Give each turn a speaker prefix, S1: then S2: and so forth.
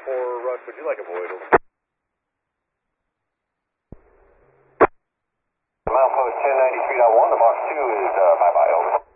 S1: Rush, would you like a void?
S2: Milepost 1093.1, the Mach 2 is bye-bye, over.